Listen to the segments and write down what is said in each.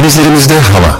Denizlerimizde hava.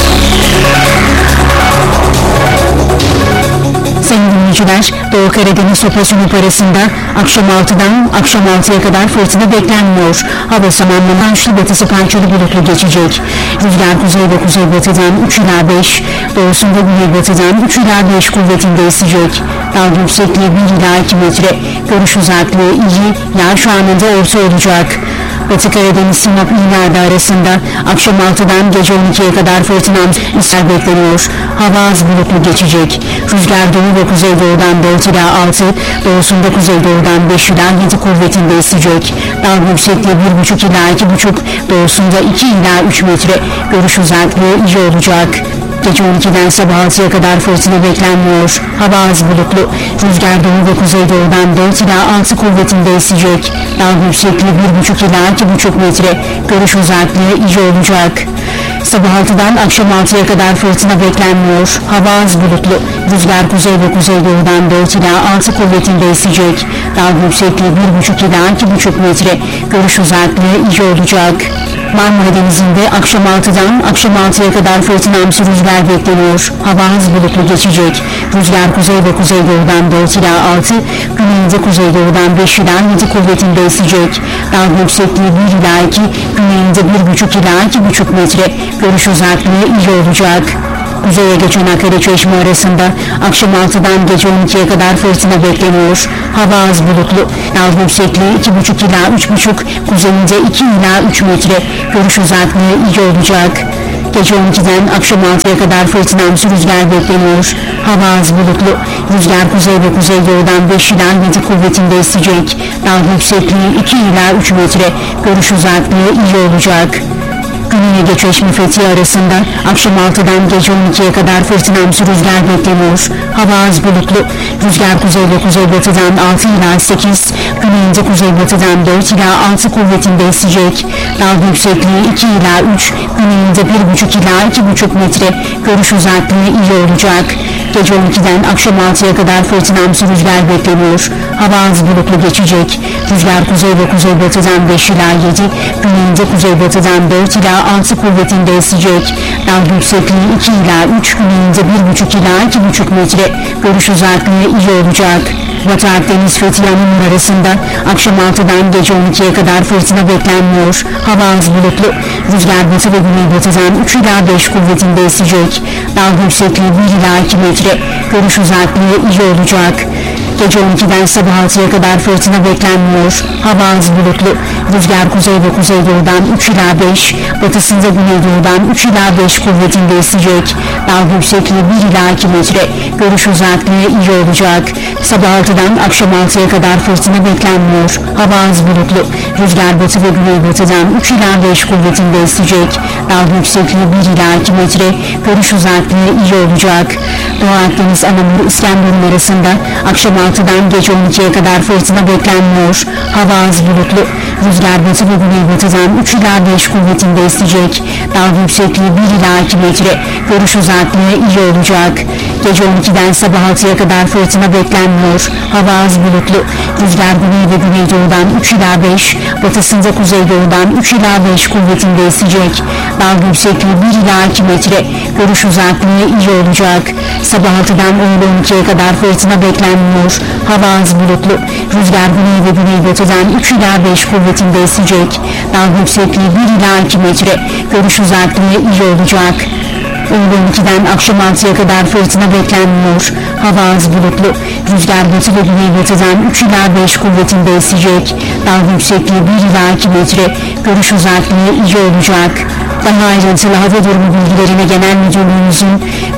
Sayın dinleyiciler, Doğu Karadeniz Sopa-Sinop arasında akşam 6'dan akşam 6'ya kadar fırtına beklenmiyor. Hava zamanlanan batısı parçalı bulutlu geçecek. Rüzgar kuzey ve kuzeybatıdan 3 ila 5, doğusunda güneybatıdan 3 ila 5 kuvvetinde esecek. Dalga yüksekliği 1 ila 2 metre, görüş uzaklığı iyi, yağış anında orta olacak. Batı Karadeniz Sinop İğner'de arasında akşam 6'dan gece 12'ye kadar fırtınam bekleniyor. Hava az bulutlu geçecek. Rüzgar doğu ve kuzeydoğudan 4 ila 6, doğusunda kuzeydoğudan 5 ila 7 kuvvetinde esecek. Dalga yüksekliği 1,5 ila 2,5, doğusunda 2 ila 3 metre, görüş uzaklığı iyi olacak. Gece 12'den sabah 6'ya kadar fırtına beklenmiyor. Hava az bulutlu. Rüzgar doğu ve kuzeydoğudan 4 ila 6 kuvvetinde esecek. Dalga yüksekliği 1,5 ila 2,5 metre. Görüş uzaklığı iyi olacak. Sabah 6'dan akşam 6'ya kadar fırtına beklenmiyor. Hava az bulutlu. Rüzgar kuzey ve kuzeydoğudan 4 ila 6 kuvvetinde esecek. Dalga yüksekliği 1,5 ila 2,5 metre. Görüş uzaklığı iyi olacak. Marmara Denizi'nde akşam 6'dan akşam 6'ya kadar fırtınamsı rüzgar bekleniyor. Hava az bulutlu geçecek. Rüzgar kuzey ve kuzeydoğudan 4 ila 6, güneyinde kuzeydoğudan 5 ila 7 kuvvetinde esecek. Dalga yüksekliği 1 ila 2, güneyinde 1,5 ila 2,5 metre. Görüş uzaklığı iyi olacak. Kuzeye geçen Hakkari Çeşme arasında akşam 6'dan gece 12'ye kadar fırtına bekleniyor. Hava az bulutlu. Dalga yüksekliği 2,5 ila 3,5, kuzeyinde 2 ila 3 metre. Görüş uzaklığı iyi olacak. Gece 12'den akşam 6'ya kadar fırtınamsı rüzgar bekleniyor. Hava az bulutlu. Rüzgar kuzey ve kuzeydoğudan 5 ila 7 kuvvetinde esecek. Dalga yüksekliği 2 ila 3 metre. Görüş uzaklığı iyi olacak. Güney Ege Çeşme Fethiye arasında akşam 6'dan gece 12'ye kadar fırtınamsı rüzgar bekleniyor. Hava az bulutlu. Rüzgar kuzey ve kuzeybatıdan 6 ila 8, güneyinde kuzeybatıdan 4 ila 6 kuvvetinde esecek. Dalga yüksekliği 2 ila 3, güneyinde 1,5 ila 2,5 metre. Görüş uzaklığı iyi olacak. Gece 12'den akşam 6'ya kadar fırtınamsı rüzgar bekleniyor. Hava az bulutlu geçecek. Rüzgar kuzey ve kuzeybatıdan 5 ila 7, güneyinde kuzeybatıdan 4 ila 6 kuvvetinde esecek. Dalga yüksekliği 2 ila 3, güneyinde 1,5 ila 2,5 metre. Görüş uzaklığı iyi olacak. Batı Akdeniz Fethiye Anamur arasında akşam 6'dan gece 12'ye kadar fırtına beklenmiyor. Hava az bulutlu. Rüzgar batı ve güneybatıdan 3 ila 5 kuvvetinde esecek. Dalga yüksekliği 1 ila 2 metre. Görüş uzaklığı iyi olacak. Gece 12'den sabah 6'ya kadar fırtına beklenmiyor. Hava az bulutlu. Rüzgar kuzey ve kuzeydoğudan 3 ila 5, batısında güneydoğudan 3 ila 5 kuvvetinde esecek. Dalga yüksekliği 1 ila 2 metre. Görüş uzaklığı iyi olacak. Sabah 6'dan akşam 6'ya kadar fırtına beklenmiyor. Hava az bulutlu. Rüzgar batı ve güneybatıdan 3 ila 5 kuvvetinde esecek. Dalga yüksekliği 1 ila 2 metre. Görüş uzaklığı iyi olacak. Doğu Akdeniz Anamur İskenderun arasında akşam 6'dan gece 12'ye kadar fırtına beklenmiyor. Hava az bulutlu. Rüzgar batı ve güneybatıdan 3 ila 5 kuvvetinde esecek. Dalga yüksekliği 1 ila 2 metre. Görüş uzaklığı iyi olacak. Gece 12'den sabah 6'ya kadar fırtına beklenmiyor. Hava az bulutlu. Rüzgar güney ve güneydoğudan 3 ila 5, batısında kuzeydoğudan 3 ila 5 kuvvetinde esecek. Dalga yüksekliği 1 ila 2 metre. Görüş uzaklığı iyi olacak. Sabah 6'dan öğle 12'ye kadar fırtına beklenmiyor. Hava az bulutlu. Rüzgar güney ve güneybatıdan 3 ila 5 kuvvetinde esecek. Dalga yüksekliği 1 ila 2 metre. Görüş uzaklığı iyi olacak. Öğle 12'den akşam 6'ya kadar fırtına beklenmiyor. Hava az bulutlu. Rüzgar batı ve güneybatıdan 3 ila 5 kuvvetinde esecek. Dalga yüksekliği 1 ila 2 metre. Görüş uzaklığı iyi olacak. Daha ayrıntılı hava durumu bilgilerine Genel Müdürlüğümüzün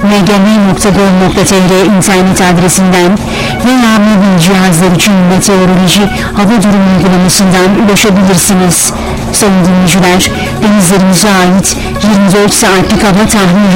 mgm.gov.tr internet adresinden veya mobil cihazlar için meteoroloji hava durumu uygulamasından ulaşabilirsiniz. Sayın dinleyiciler, denizlerimize ait 24 saatlik hava tahmini